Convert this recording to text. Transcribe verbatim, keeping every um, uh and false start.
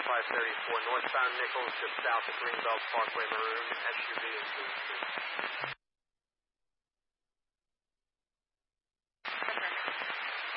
five thirty-four, northbound Nichols, just south of Greenbelt Parkway, maroon S U V.